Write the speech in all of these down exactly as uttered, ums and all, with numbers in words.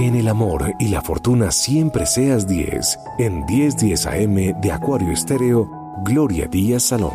que en el amor y la fortuna siempre seas diez. En diez diez A M de Acuario Estéreo, Gloria Díaz Salón.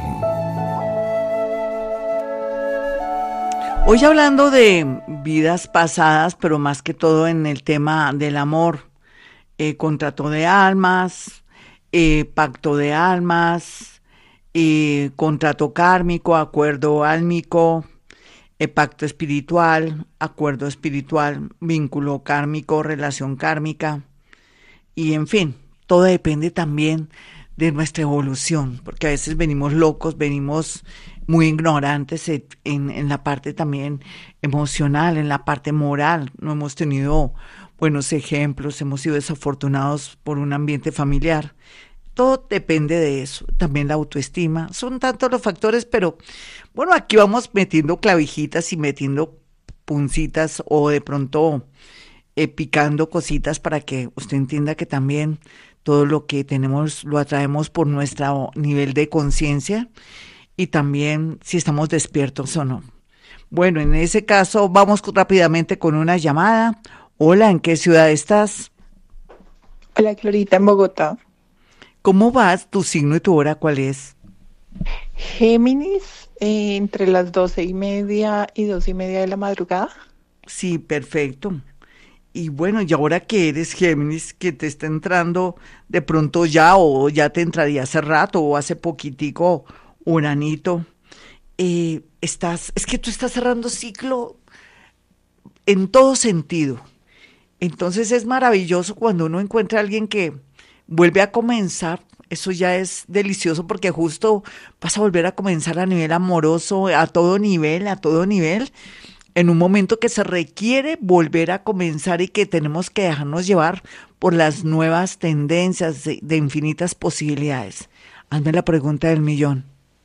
Hoy hablando de vidas pasadas, pero más que todo en el tema del amor, eh, contrato de almas, eh, pacto de almas, eh, contrato kármico, acuerdo álmico, eh, pacto espiritual, acuerdo espiritual, vínculo kármico, relación kármica, y en fin, todo depende también de nuestra evolución, porque a veces venimos locos, venimos muy ignorantes en, en la parte también emocional, en la parte moral. No hemos tenido buenos ejemplos, hemos sido desafortunados por un ambiente familiar. Todo depende de eso, también la autoestima. Son tantos los factores, pero bueno, aquí vamos metiendo clavijitas y metiendo puncitas o de pronto eh, picando cositas para que usted entienda que también todo lo que tenemos lo atraemos por nuestro nivel de conciencia y también si estamos despiertos o no. Bueno, en ese caso vamos rápidamente con una llamada. Hola, ¿en qué ciudad estás? Hola, Glorita, en Bogotá. ¿Cómo vas? ¿Tu signo y tu hora cuál es? Géminis, eh, entre las doce y media y doce y media de la madrugada. Sí, perfecto. Y bueno, y ahora que eres Géminis, que te está entrando de pronto ya o ya te entraría hace rato o hace poquitico Uranito, eh, estás, es que tú estás cerrando ciclo en todo sentido. Entonces es maravilloso cuando uno encuentra a alguien que vuelve a comenzar. Eso ya es delicioso porque justo vas a volver a comenzar a nivel amoroso, a todo nivel, a todo nivel, en un momento que se requiere volver a comenzar y que tenemos que dejarnos llevar por las nuevas tendencias de, de infinitas posibilidades. Hazme la pregunta del millón.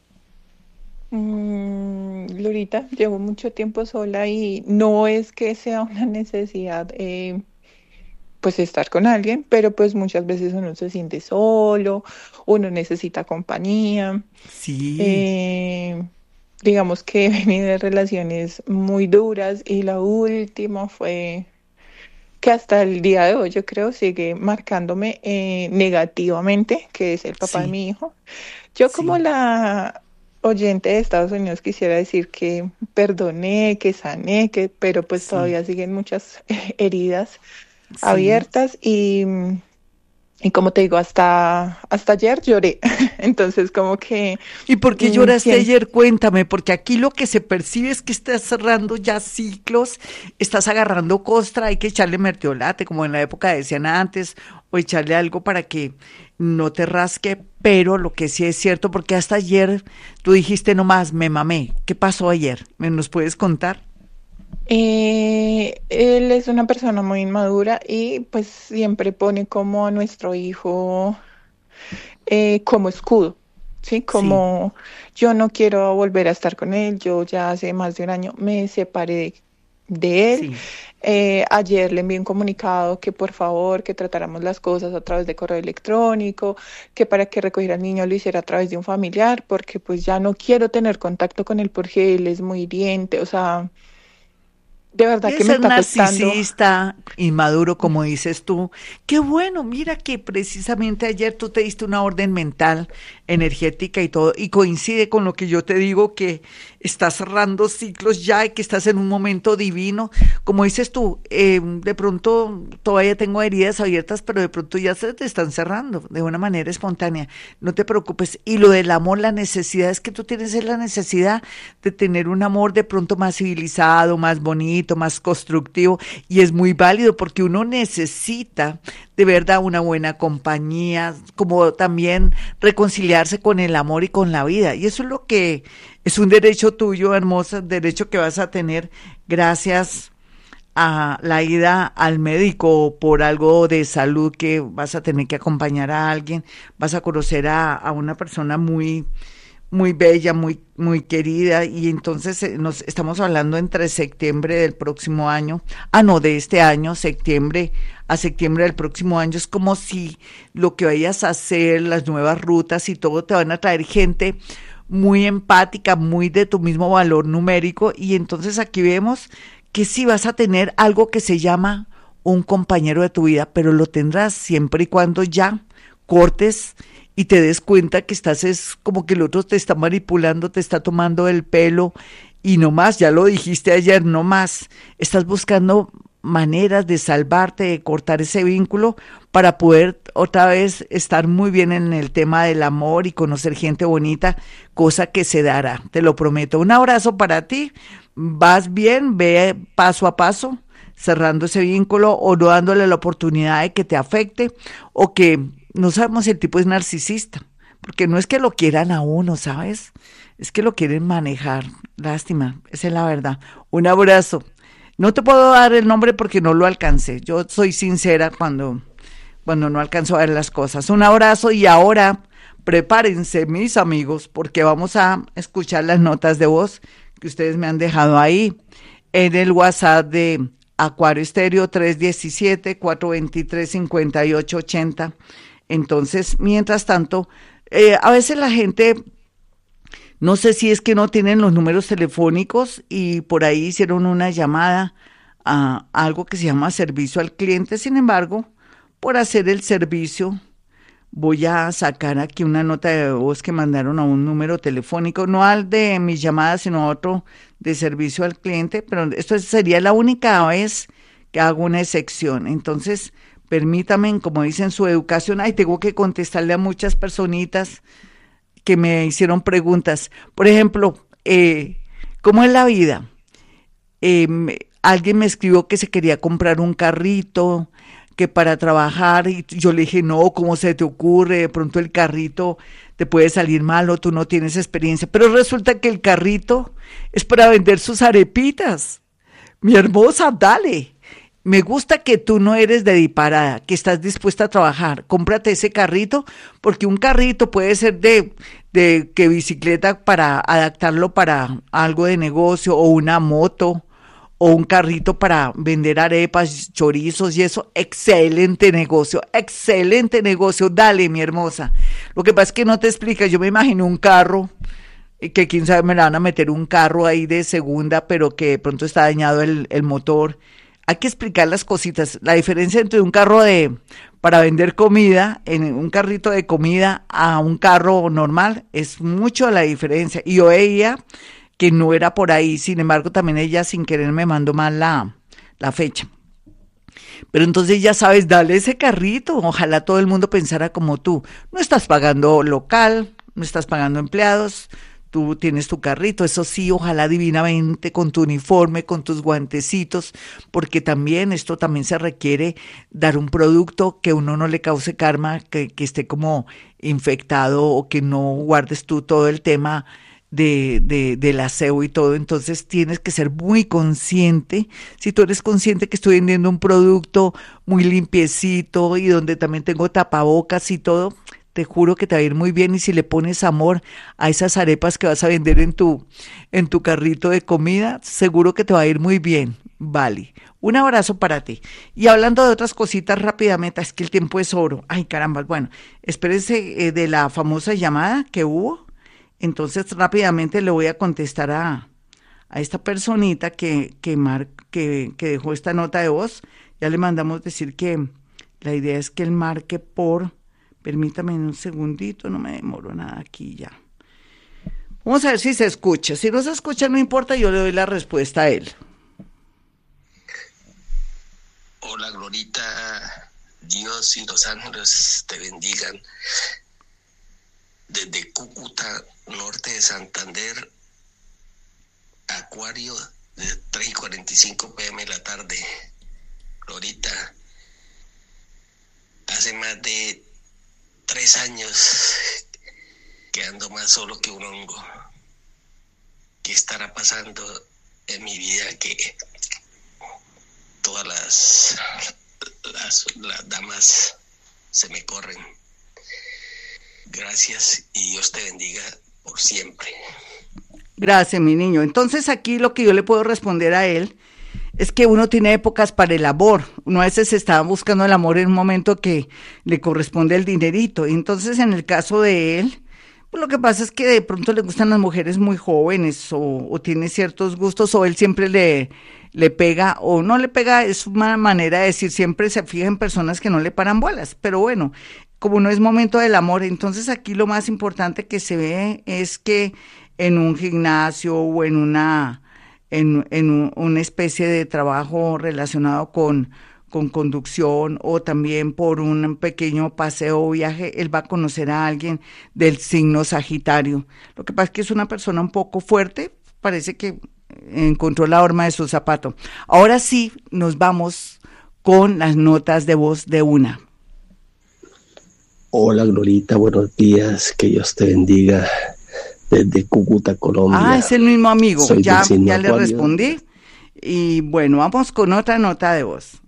Mm, Glorita, llevo mucho tiempo sola y no es que sea una necesidad eh, pues estar con alguien, pero pues muchas veces uno se siente solo, uno necesita compañía. Sí, Eh, digamos que he venido de relaciones muy duras y la última fue que hasta el día de hoy yo creo sigue marcándome eh, negativamente, que es el papá de sí, mi hijo. Yo como sí, la oyente de Estados Unidos quisiera decir que perdoné, que sané, que, pero pues sí, todavía siguen muchas heridas sí. abiertas y, y como te digo, hasta, hasta ayer lloré. Entonces como que ¿Y por qué mm, lloraste siento. ayer? Cuéntame, porque aquí lo que se percibe es que estás cerrando ya ciclos, estás agarrando costra, hay que echarle mertiolate, como en la época decían antes, o echarle algo para que no te rasque, pero lo que sí es cierto, porque hasta ayer tú dijiste nomás, me mamé. ¿Qué pasó ayer? ¿Me nos puedes contar? Eh, él es una persona muy inmadura y pues siempre pone como a nuestro hijo eh, como escudo, ¿sí? Sí, Como yo no quiero volver a estar con él, yo ya hace más de un año me separé de, de él. sí. Eh, ayer le envié un comunicado que por favor que tratáramos las cosas a través de correo electrónico, que para que recogiera al niño lo hiciera a través de un familiar, porque pues ya no quiero tener contacto con él porque él es muy hiriente, o sea, de verdad Debe que me ser está afectando. narcisista, inmaduro, como dices tú. Qué bueno, mira que precisamente ayer tú te diste una orden mental, energética y todo, y coincide con lo que yo te digo, que estás cerrando ciclos ya y que estás en un momento divino. Como dices tú, eh, de pronto todavía tengo heridas abiertas, pero de pronto ya se te están cerrando de una manera espontánea. No te preocupes. Y lo del amor, la necesidad es que tú tienes es la necesidad de tener un amor de pronto más civilizado, más bonito, más constructivo, y es muy válido porque uno necesita de verdad una buena compañía, como también reconciliarse con el amor y con la vida, y eso es lo que es un derecho tuyo, hermosa, derecho que vas a tener gracias a la ida al médico por algo de salud, que vas a tener que acompañar a alguien, vas a conocer a, a una persona muy muy bella, muy, muy querida, y entonces eh, nos estamos hablando entre septiembre del próximo año, ah no, de este año, septiembre a septiembre del próximo año. Es como si lo que vayas a hacer, las nuevas rutas y todo, te van a traer gente muy empática, muy de tu mismo valor numérico, y entonces aquí vemos que sí vas a tener algo que se llama un compañero de tu vida, pero lo tendrás siempre y cuando ya cortes y te des cuenta que estás, es como que el otro te está manipulando, te está tomando el pelo y no más, ya lo dijiste ayer, no más, estás buscando maneras de salvarte, de cortar ese vínculo para poder otra vez estar muy bien en el tema del amor y conocer gente bonita, cosa que se dará, te lo prometo. Un abrazo para ti, vas bien, ve paso a paso, cerrando ese vínculo o no dándole la oportunidad de que te afecte o que no sabemos si el tipo es narcisista, porque no es que lo quieran a uno, ¿sabes? Es que lo quieren manejar, lástima, esa es la verdad. Un abrazo. No te puedo dar el nombre porque no lo alcancé. Yo soy sincera cuando, cuando no alcanzo a ver las cosas. Un abrazo y ahora prepárense, mis amigos, porque vamos a escuchar las notas de voz que ustedes me han dejado ahí en el WhatsApp de Acuario Estéreo tres uno siete, cuatro dos tres, cinco ocho ocho cero. Entonces, mientras tanto, eh, a veces la gente... No sé si es que no tienen los números telefónicos y por ahí hicieron una llamada a algo que se llama servicio al cliente. Sin embargo, por hacer el servicio, voy a sacar aquí una nota de voz que mandaron a un número telefónico, no al de mis llamadas, sino a otro de servicio al cliente, pero esto sería la única vez que hago una excepción. Entonces, permítame, como dicen su educación, ay, tengo que contestarle a muchas personitas que me hicieron preguntas. Por ejemplo, eh, ¿cómo es la vida? Eh, me, alguien me escribió que se quería comprar un carrito, que para trabajar, y yo le dije, no, ¿cómo se te ocurre? De pronto el carrito te puede salir mal o tú no tienes experiencia. Pero resulta que el carrito es para vender sus arepitas. Mi hermosa, dale. Me gusta que tú no eres de disparada, que estás dispuesta a trabajar. Cómprate ese carrito, porque un carrito puede ser de, de que bicicleta para adaptarlo para algo de negocio, o una moto, o un carrito para vender arepas, chorizos y eso. Excelente negocio, excelente negocio. Dale, mi hermosa. Lo que pasa es que no te explica. Yo me imagino un carro, que quién sabe, me la van a meter un carro ahí de segunda, pero que de pronto está dañado el, el motor. Hay que explicar las cositas, la diferencia entre un carro de para vender comida, en un carrito de comida a un carro normal, es mucho la diferencia. Y yo veía que no era por ahí, sin embargo también ella sin querer me mandó mal la, la fecha. Pero entonces ya sabes, dale ese carrito, ojalá todo el mundo pensara como tú. No estás pagando local, no estás pagando empleados, tú tienes tu carrito, eso sí, ojalá divinamente, con tu uniforme, con tus guantecitos, porque también esto también se requiere dar un producto que uno no le cause karma, que, que esté como infectado o que no guardes tú todo el tema de, de, del aseo y todo. Entonces tienes que ser muy consciente. Si tú eres consciente que estoy vendiendo un producto muy limpiecito y donde también tengo tapabocas y todo, te juro que te va a ir muy bien. Y si le pones amor a esas arepas que vas a vender en tu, en tu carrito de comida, seguro que te va a ir muy bien. Vale, un abrazo para ti. Y hablando de otras cositas rápidamente, es que el tiempo es oro. Ay, caramba, bueno, espérese eh, de la famosa llamada que hubo. Entonces rápidamente le voy a contestar a, a esta personita que, que, mar, que, que dejó esta nota de voz. Ya le mandamos decir que la idea es que él marque por... Permítame un segundito, no me demoro nada aquí ya. Vamos a ver si se escucha. Si no se escucha, no importa, yo le doy la respuesta a él. Hola, Glorita. Dios y los ángeles te bendigan. Desde Cúcuta, norte de Santander, Acuario, de tres y cuarenta y cinco pm de la tarde. Glorita, hace más de tres años que ando más solo que un hongo. ¿Qué estará pasando en mi vida que todas las, las, las damas se me corren? Gracias y Dios te bendiga por siempre. Gracias, mi niño. Entonces aquí lo que yo le puedo responder a él es que uno tiene épocas para el amor. Uno a veces está buscando el amor en un momento que le corresponde el dinerito. Entonces, en el caso de él, Lo que pasa es que de pronto le gustan las mujeres muy jóvenes o, o tiene ciertos gustos o él siempre le, le pega o no le pega, es una manera de decir, siempre se fija en personas que no le paran bolas, pero bueno, como no es momento del amor, entonces aquí lo más importante que se ve es que en un gimnasio o en una, en, en un- una especie de trabajo relacionado con con conducción o también por un pequeño paseo o viaje, él va a conocer a alguien del signo Sagitario. Lo que pasa es que es una persona un poco fuerte, parece que encontró la horma de su zapato. Ahora sí, nos vamos con las notas de voz de una. Hola Glorita, buenos días, que Dios te bendiga desde Cúcuta, Colombia. Ah, es el mismo amigo, Soy ya, del signo ya le Acuario. respondí. Y bueno, vamos con otra nota de voz.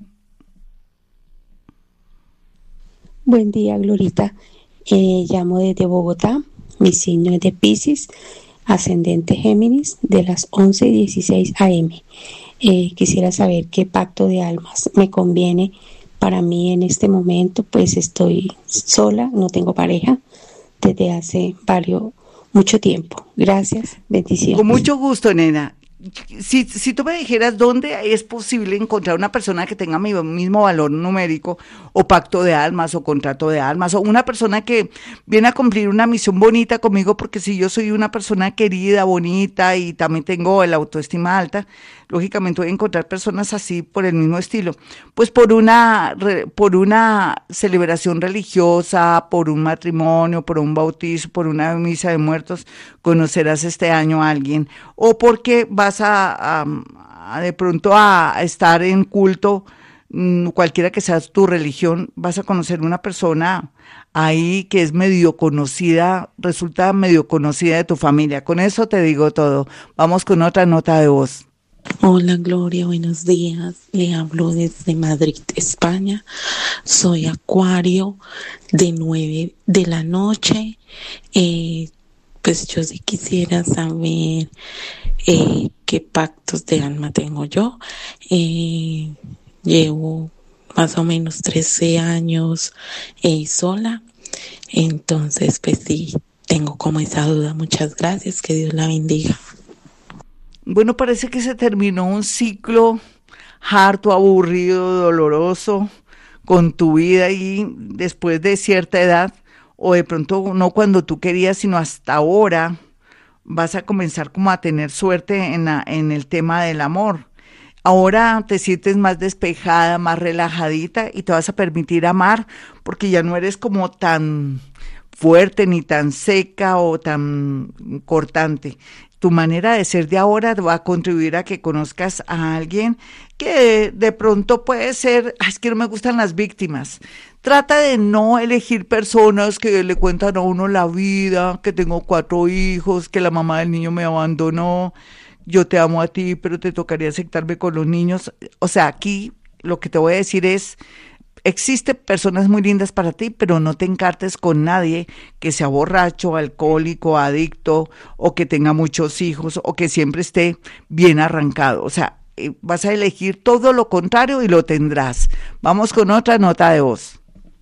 Buen día, Glorita. Eh, llamo desde Bogotá. Mi signo es de Piscis, ascendente Géminis, de las once y dieciséis a eme. Eh, quisiera saber qué pacto de almas me conviene para mí en este momento, pues estoy sola, no tengo pareja desde hace varios, mucho tiempo. Gracias, bendiciones. Con mucho gusto, nena. Si, si tú me dijeras dónde es posible encontrar una persona que tenga mi mismo valor numérico, o pacto de almas, o contrato de almas, o una persona que viene a cumplir una misión bonita conmigo, porque si yo soy una persona querida, bonita, y también tengo la autoestima alta, lógicamente voy a encontrar personas así por el mismo estilo. Pues por una, re- por una celebración religiosa, por un matrimonio, por un bautizo, por una misa de muertos, conocerás este año a alguien. O porque vas a, a- a de pronto a, a estar en culto, mm, cualquiera que sea tu religión, vas a conocer una persona ahí que es medio conocida, resulta medio conocida de tu familia. Con eso te digo todo. Vamos con otra nota de voz. Hola Gloria, buenos días. Le hablo desde Madrid, España. Soy Acuario de nueve de la noche. Eh, pues yo sí quisiera saber eh, qué pactos de alma tengo yo. Eh, llevo más o menos trece años eh, sola. Entonces, pues sí, tengo como esa duda. Muchas gracias. Que Dios la bendiga. Bueno, parece que se terminó un ciclo harto, aburrido, doloroso con tu vida y después de cierta edad, o de pronto no cuando tú querías, sino hasta ahora, vas a comenzar como a tener suerte en, la- en el tema del amor. Ahora te sientes más despejada, más relajadita y te vas a permitir amar porque ya no eres como tan fuerte ni tan seca o tan cortante. Tu manera de ser de ahora va a contribuir a que conozcas a alguien que de pronto puede ser, "Ay, es que no me gustan las víctimas". Trata de no elegir personas que le cuentan a uno la vida, que tengo cuatro hijos, que la mamá del niño me abandonó, yo te amo a ti, pero te tocaría aceptarme con los niños. O sea, aquí lo que te voy a decir es, existen personas muy lindas para ti, pero no te encartes con nadie que sea borracho, alcohólico, adicto, o que tenga muchos hijos, o que siempre esté bien arrancado. O sea, eh, vas a elegir todo lo contrario y lo tendrás. Vamos con otra nota de voz.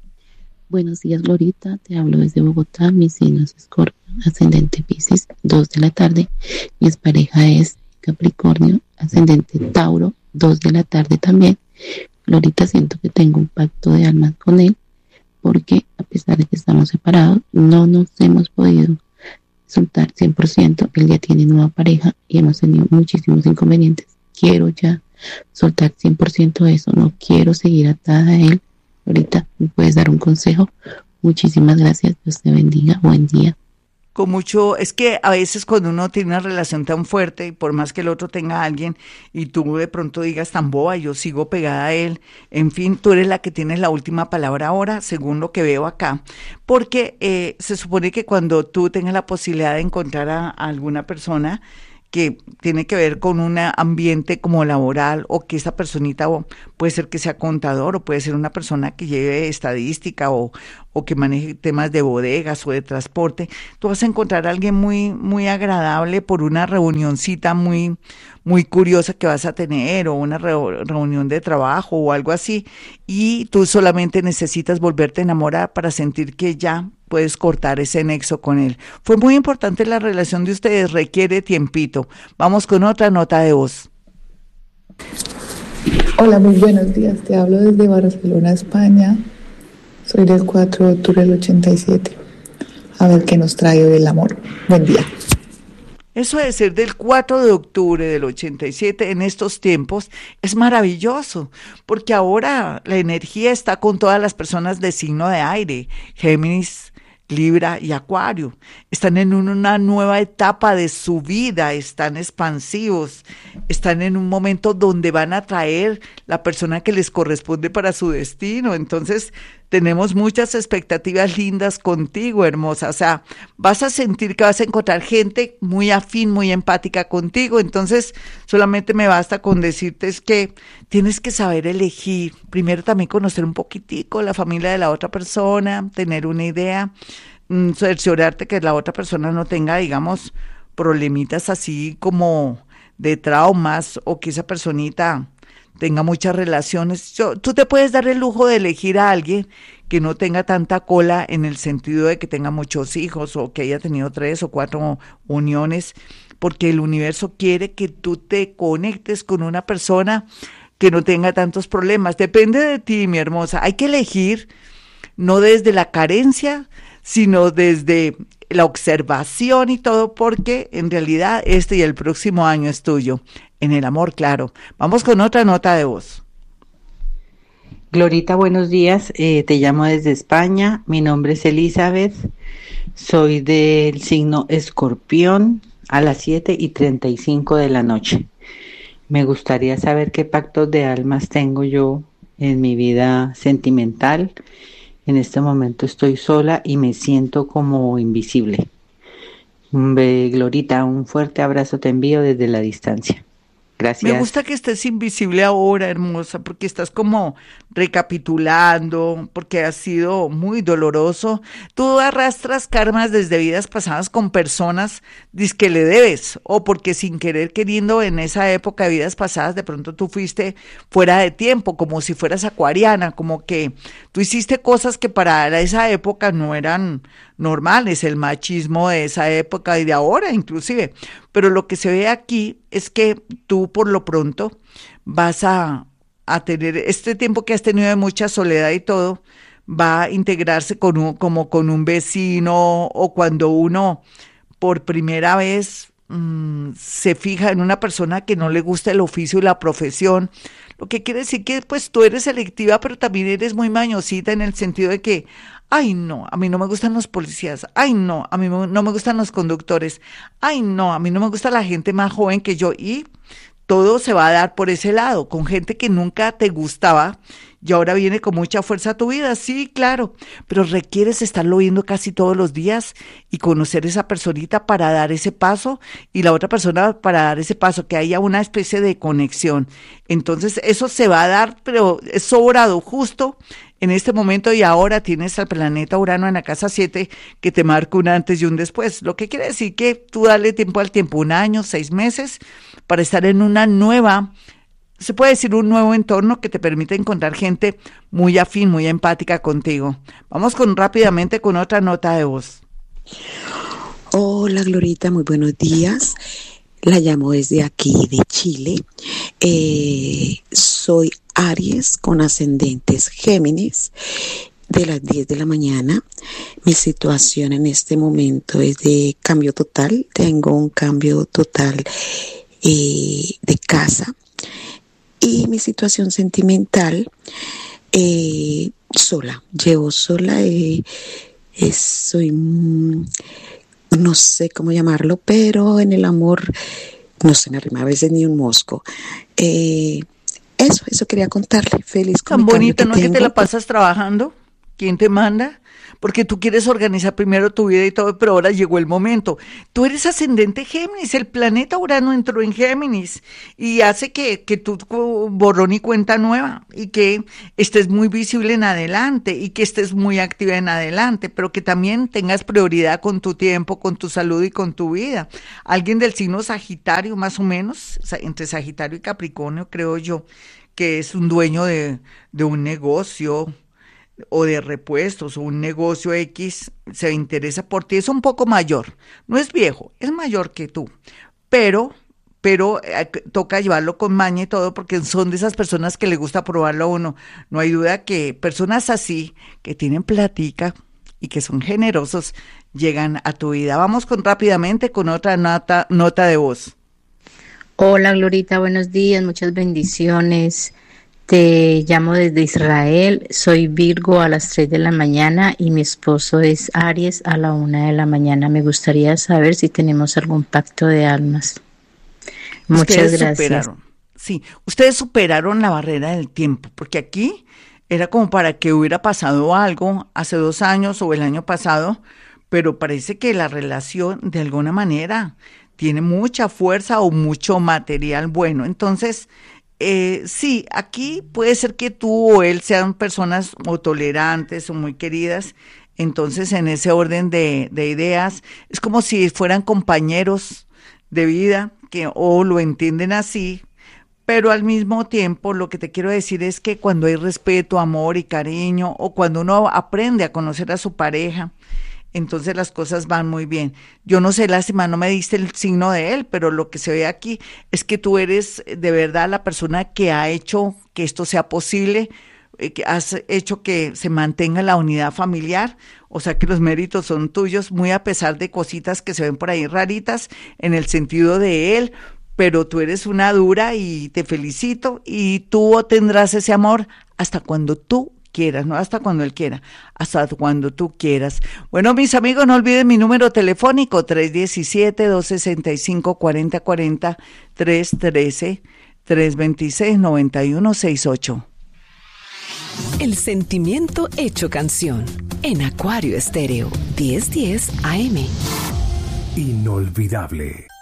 Buenos días, Glorita. Te hablo desde Bogotá. Mi signo es Escorpio, ascendente Piscis, dos de la tarde. Mi pareja es Capricornio, ascendente Tauro, dos de la tarde también. Glorita, siento que tengo un pacto de almas con él, porque a pesar de que estamos separados, no nos hemos podido soltar cien por ciento. Él ya tiene nueva pareja y hemos tenido muchísimos inconvenientes. Quiero ya soltar cien por ciento eso, no quiero seguir atada a él. Ahorita me puedes dar un consejo. Muchísimas gracias, Dios te bendiga, buen día. Con mucho, es que a veces cuando uno tiene una relación tan fuerte y por más que el otro tenga a alguien y tú de pronto digas tan boba, yo sigo pegada a él, en fin, tú eres la que tienes la última palabra ahora, según lo que veo acá, porque eh, se supone que cuando tú tengas la posibilidad de encontrar a, a alguna persona que tiene que ver con un ambiente como laboral, o que esta personita o, puede ser que sea contador, o puede ser una persona que lleve estadística o, o que maneje temas de bodegas o de transporte, tú vas a encontrar a alguien muy, muy agradable por una reunioncita muy, muy curiosa que vas a tener, o una reu- reunión de trabajo o algo así, y tú solamente necesitas volverte a enamorar para sentir que ya puedes cortar ese nexo con él. Fue muy importante la relación de ustedes, requiere tiempito. Vamos con otra nota de voz. Hola, muy buenos días. Te hablo desde Barcelona, España. Soy del cuatro de octubre del ochenta y siete. A ver qué nos trae hoy el amor. Buen día. Eso de ser del cuatro de octubre del ochenta y siete en estos tiempos es maravilloso, porque ahora la energía está con todas las personas de signo de aire, Géminis, Libra y Acuario. Están en una nueva etapa de su vida, están expansivos, están en un momento donde van a traer la persona que les corresponde para su destino. Entonces, tenemos muchas expectativas lindas contigo, hermosa. O sea, vas a sentir que vas a encontrar gente muy afín, muy empática contigo. Entonces, solamente me basta con decirte es que tienes que saber elegir. Primero también conocer un poquitico la familia de la otra persona, tener una idea, mm, cerciorarte que la otra persona no tenga, digamos, problemitas así como de traumas o que esa personita tenga muchas relaciones. Yo, tú te puedes dar el lujo de elegir a alguien que no tenga tanta cola en el sentido de que tenga muchos hijos o que haya tenido tres o cuatro uniones, porque el universo quiere que tú te conectes con una persona que no tenga tantos problemas. Depende de ti, mi hermosa. Hay que elegir no desde la carencia, sino desde la observación y todo, porque en realidad este y el próximo año es tuyo. En el amor, claro. Vamos con otra nota de voz. Glorita, buenos días. Eh, te llamo desde España. Mi nombre es Elizabeth. Soy del signo Escorpión a las siete y treinta y cinco de la noche. Me gustaría saber qué pactos de almas tengo yo en mi vida sentimental. En este momento estoy sola y me siento como invisible. Be, Glorita, un fuerte abrazo te envío desde la distancia. Gracias. Me gusta que estés invisible ahora, hermosa, porque estás como recapitulando, porque ha sido muy doloroso. Tú arrastras karmas desde vidas pasadas con personas que le debes, o porque sin querer queriendo en esa época de vidas pasadas de pronto tú fuiste fuera de tiempo, como si fueras acuariana, como que tú hiciste cosas que para esa época no eran normales, el machismo de esa época y de ahora inclusive. Pero lo que se ve aquí es que tú por lo pronto vas a, a tener este tiempo que has tenido de mucha soledad y todo, va a integrarse con un, como con un vecino, o cuando uno por primera vez mmm, se fija en una persona que no le gusta el oficio y la profesión, lo que quiere decir que pues tú eres selectiva, pero también eres muy mañosita en el sentido de que ay no, a mí no me gustan los policías, ay no, a mí no me gustan los conductores, ay no, a mí no me gusta la gente más joven que yo, y todo se va a dar por ese lado, con gente que nunca te gustaba y ahora viene con mucha fuerza a tu vida, sí, claro, pero requieres estarlo viendo casi todos los días y conocer a esa personita para dar ese paso y la otra persona para dar ese paso, que haya una especie de conexión. Entonces eso se va a dar, pero es sobrado, justo en este momento, y ahora tienes al planeta Urano en la casa siete que te marca un antes y un después, lo que quiere decir que tú dale tiempo al tiempo, un año, seis meses, para estar en una nueva, se puede decir un nuevo entorno que te permite encontrar gente muy afín, muy empática contigo. Vamos con rápidamente con otra nota de voz. Hola Glorita, muy buenos días. La llamo desde aquí, de Chile. Eh, soy Aries con ascendentes Géminis, de las diez de la mañana. Mi situación en este momento es de cambio total. Tengo un cambio total eh, de casa. Y mi situación sentimental, eh, sola. Llevo sola, eh, eh, soy... Mm, no sé cómo llamarlo, pero en el amor no se me arrima a veces ni un mosco. Eh, eso, eso quería contarle. Feliz con tan bonito, ¿no? Que que te la pasas trabajando. ¿Quién te manda? Porque tú quieres organizar primero tu vida y todo, pero ahora llegó el momento. Tú eres ascendente Géminis, el planeta Urano entró en Géminis y hace que, que tú borrón y cuenta nueva y que estés muy visible en adelante y que estés muy activa en adelante, pero que también tengas prioridad con tu tiempo, con tu salud y con tu vida. Alguien del signo Sagitario, más o menos, entre Sagitario y Capricornio, creo yo, que es un dueño de, de un negocio, o de repuestos o un negocio X se interesa por ti, es un poco mayor, no es viejo, es mayor que tú, pero, pero eh, toca llevarlo con maña y todo porque son de esas personas que le gusta probarlo a uno. No hay duda que personas así, que tienen platica y que son generosos, llegan a tu vida. Vamos con rápidamente con otra nota, nota de voz. Hola Glorita, buenos días, muchas bendiciones. Te llamo desde Israel, soy Virgo a las tres de la mañana y mi esposo es Aries a la una de la mañana. Me gustaría saber si tenemos algún pacto de almas. Muchas ustedes gracias. Superaron, sí, ustedes superaron la barrera del tiempo, porque aquí era como para que hubiera pasado algo hace dos años o el año pasado, pero parece que la relación de alguna manera tiene mucha fuerza o mucho material bueno. Entonces, Eh, sí, aquí puede ser que tú o él sean personas o tolerantes o muy queridas, entonces en ese orden de, de ideas es como si fueran compañeros de vida que o lo entienden así, pero al mismo tiempo lo que te quiero decir es que cuando hay respeto, amor y cariño o cuando uno aprende a conocer a su pareja, entonces las cosas van muy bien. Yo no sé, lástima, no me diste el signo de él, pero lo que se ve aquí es que tú eres de verdad la persona que ha hecho que esto sea posible, eh, que has hecho que se mantenga la unidad familiar, o sea que los méritos son tuyos, muy a pesar de cositas que se ven por ahí raritas en el sentido de él, pero tú eres una dura y te felicito y tú tendrás ese amor hasta cuando tú quieras, no hasta cuando él quiera, hasta cuando tú quieras. Bueno, mis amigos, no olviden mi número telefónico tres uno siete, dos seis cinco, cuatro cero cuatro cero, tres uno tres, tres dos seis, nueve uno seis ocho. El sentimiento hecho canción en Acuario Estéreo diez diez A M. Inolvidable.